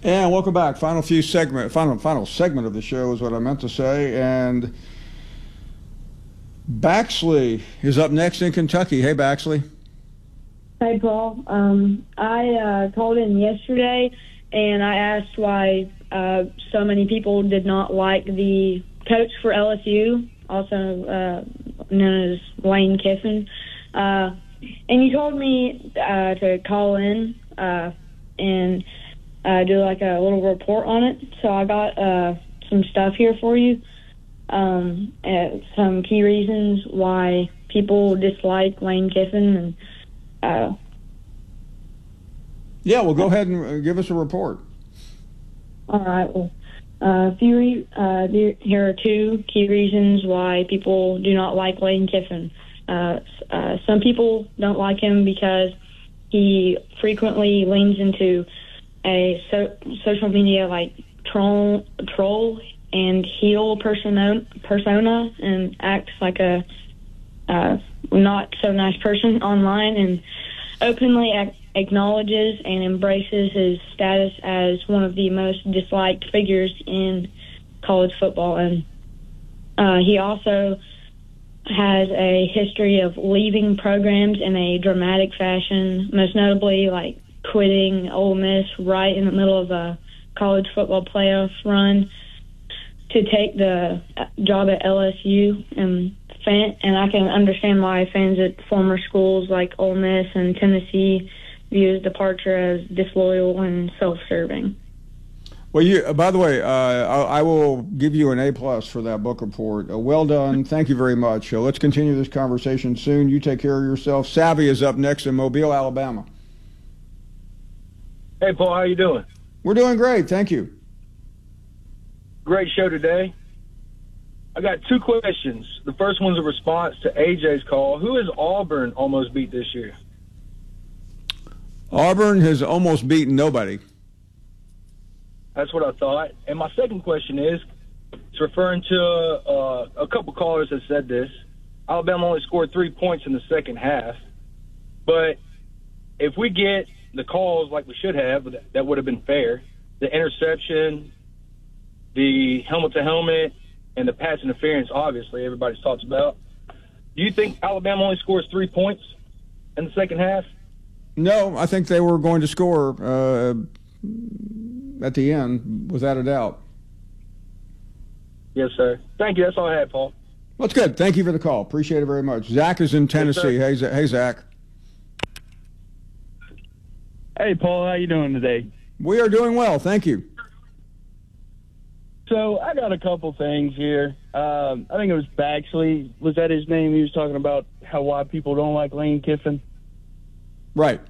And welcome back. Final segment of the show is what I meant to say. And Baxley is up next in Kentucky. Hey, Baxley. Hey, Paul. I called in yesterday, and I asked why so many people did not like the coach for LSU, also known as Lane Kiffin. And you told me to call in and do like a little report on it. So I got some stuff here for you, some key reasons why people dislike Lane Kiffin. And yeah, well, go ahead and give us a report. All right. Well, here are two key reasons why people do not like Lane Kiffin. Some people don't like him because he frequently leans into a social media like troll and heel persona and acts like a not so nice person online, and openly acknowledges and embraces his status as one of the most disliked figures in college football. And he also has a history of leaving programs in a dramatic fashion, most notably like quitting Ole Miss right in the middle of a college football playoff run to take the job at LSU. And I can understand why fans at former schools like Ole Miss and Tennessee view his departure as disloyal and self-serving. Well, by the way, I will give you an A+ for that book report. Well done. Thank you very much. Let's continue this conversation soon. You take care of yourself. Savvy is up next in Mobile, Alabama. Hey, Paul, how you doing? We're doing great. Thank you. Great show today. I got two questions. The first one's a response to AJ's call. Who has Auburn almost beat this year? Auburn has almost beaten nobody. That's what I thought. And my second question is, it's referring to a couple callers that said this. Alabama only scored 3 points in the second half. But if we get the calls like we should have, that would have been fair. The interception, the helmet-to-helmet, and the pass interference, obviously, everybody's talks about. Do you think Alabama only scores 3 points in the second half? No, I think they were going to score at the end, without a doubt. Yes, sir. Thank you. That's all I had, Paul. Well, that's good. Thank you for the call. Appreciate it very much. Zach is in Tennessee. Yes, hey, Zach. Hey, Paul. How you doing today? We are doing well. Thank you. So I got a couple things here. I think it was Baxley. Was that his name? He was talking about why people don't like Lane Kiffin. Right.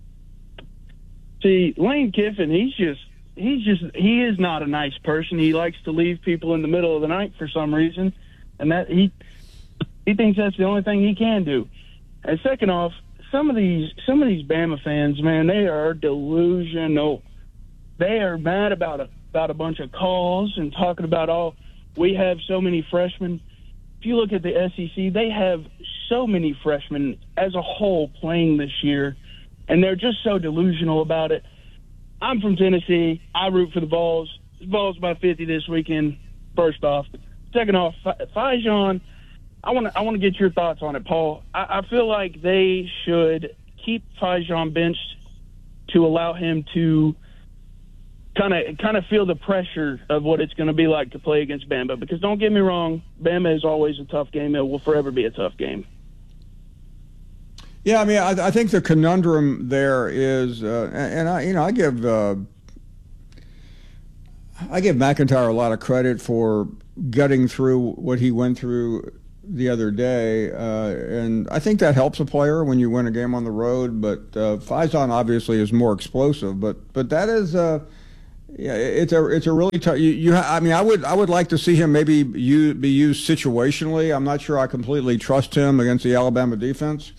See, Lane Kiffin, he is not a nice person. He likes to leave people in the middle of the night for some reason, and that he thinks that's the only thing he can do. And second off, some of these Bama fans, man, they are delusional. They are mad about a bunch of calls and talking about, we have so many freshmen. If you look at the SEC, they have so many freshmen as a whole playing this year, and they're just so delusional about it. I'm from Tennessee. I root for the Vols. The Vols by 50 this weekend, first off. Second off, Faison, I want to get your thoughts on it, Paul. I feel like they should keep Faison benched to allow him to kind of feel the pressure of what it's going to be like to play against Bama. Because don't get me wrong, Bama is always a tough game. It will forever be a tough game. Yeah, I mean, I think the conundrum there is, and I give McIntyre a lot of credit for gutting through what he went through the other day, and I think that helps a player when you win a game on the road. But Faison obviously is more explosive, but that is. Yeah, it's a really tough. I mean, I would like to see him maybe be used situationally. I'm not sure I completely trust him against the Alabama defense.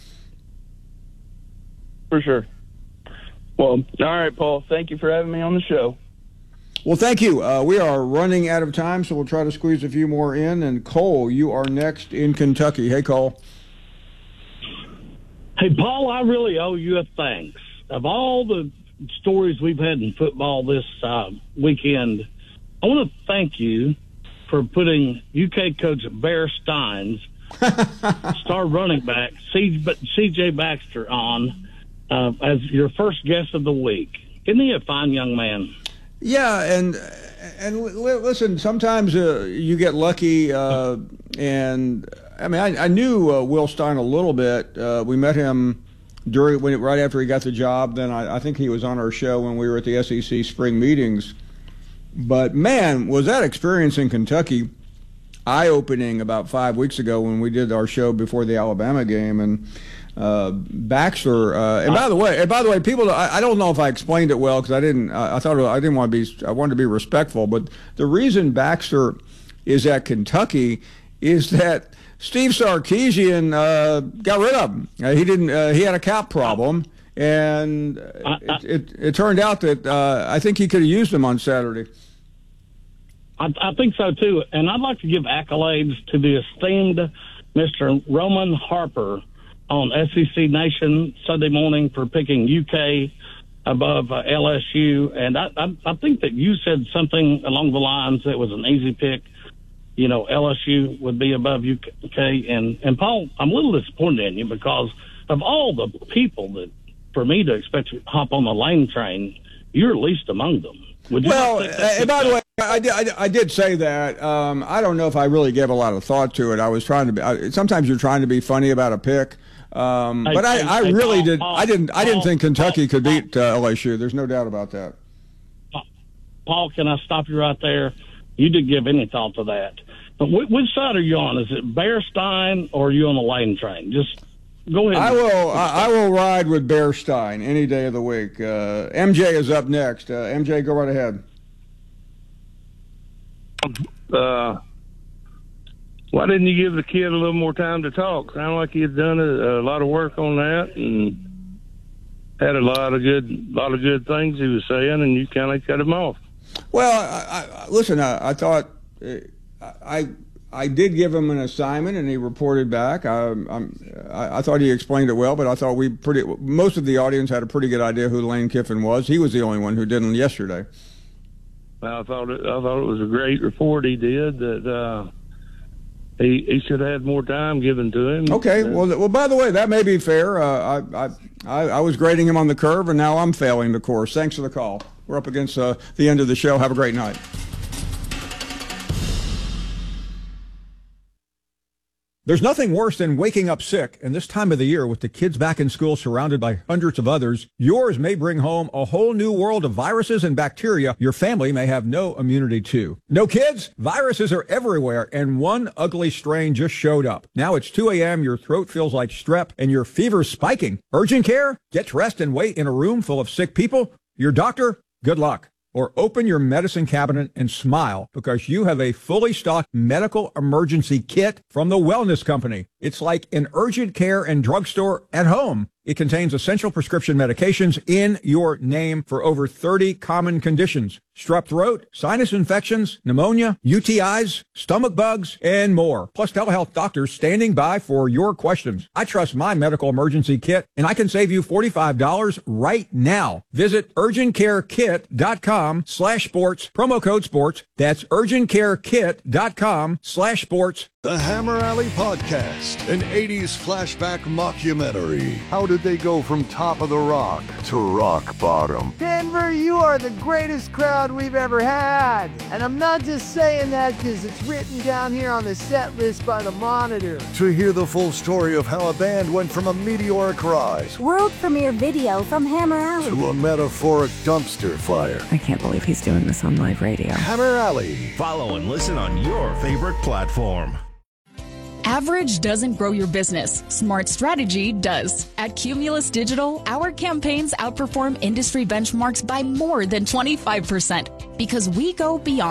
For sure. Well, all right, Paul. Thank you for having me on the show. Well, thank you. We are running out of time, so we'll try to squeeze a few more in. And Cole, you are next in Kentucky. Hey, Cole. Hey, Paul, I really owe you a thanks. Of all the stories we've had in football this weekend, I want to thank you for putting UK coach Bear Steins, star running back C.J. Baxter, on as your first guest of the week. Isn't he a fine young man? Yeah, and listen, sometimes you get lucky, and I mean, I knew Will Stein a little bit. We met him right after he got the job. Then I think he was on our show when we were at the SEC spring meetings. But man, was that experience in Kentucky eye-opening about 5 weeks ago when we did our show before the Alabama game. And Baxter, and by the way, people, I don't know if I explained it well because I wanted to be respectful, but the reason Baxter is at Kentucky is that Steve Sarkisian got rid of him. He had a cap problem, and it turned out that I think he could have used him on Saturday. I think so too, and I'd like to give accolades to the esteemed Mr. Roman Harper on SEC Nation Sunday morning for picking UK above LSU, and I think that you said something along the lines that was an easy pick. You know, LSU would be above UK, and Paul, I'm a little disappointed in you because of all the people that, for me to expect to hop on the Lane train, you're least among them. Well, and by the way, I did say that. I don't know if I really gave a lot of thought to it. I was trying to be. Sometimes you're trying to be funny about a pick, but I really did. I didn't think Kentucky could beat LSU. There's no doubt about that. Paul, can I stop you right there? You didn't give any thought to that. But which side are you on? Is it Bear Stein or are you on the Lane train? Just go ahead. I will ride with Bear Stein any day of the week. MJ is up next. MJ, go right ahead. Why didn't you give the kid a little more time to talk? Sounded like he had done a lot of work on that and had a lot of good things he was saying, and you kind of cut him off. Well, listen. I thought I did give him an assignment, and he reported back. I thought he explained it well, but I thought most of the audience had a pretty good idea who Lane Kiffin was. He was the only one who didn't yesterday. I thought it was a great report he did. That he should have had more time given to him. Okay. Well. By the way, that may be fair. I was grading him on the curve, and now I'm failing the course. Thanks for the call. We're up against the end of the show. Have a great night. There's nothing worse than waking up sick, and this time of the year with the kids back in school surrounded by hundreds of others, yours may bring home a whole new world of viruses and bacteria your family may have no immunity to. No kids? Viruses are everywhere, and one ugly strain just showed up. Now it's 2 a.m., your throat feels like strep, and your fever's spiking. Urgent care? Get dressed and wait in a room full of sick people? Your doctor? Good luck. Or open your medicine cabinet and smile because you have a fully stocked medical emergency kit from the Wellness Company. It's like an urgent care and drugstore at home. It contains essential prescription medications in your name for over 30 common conditions. Strep throat, sinus infections, pneumonia, UTIs, stomach bugs, and more. Plus telehealth doctors standing by for your questions. I trust my medical emergency kit, and I can save you $45 right now. Visit urgentcarekit.com/sports, promo code sports. That's urgentcarekit.com/sports. The Hammer Alley Podcast, an 80s flashback mockumentary. How did they go from top of the rock to rock bottom? Denver, you are the greatest crowd we've ever had. And I'm not just saying that because it's written down here on the set list by the Monitor. To hear the full story of how a band went from a meteoric rise, world premiere video from Hammer Alley, to a metaphoric dumpster fire. I can't believe he's doing this on live radio. Hammer Alley. Follow and listen on your favorite platform. Average doesn't grow your business. Smart strategy does. At Cumulus Digital, our campaigns outperform industry benchmarks by more than 25% because we go beyond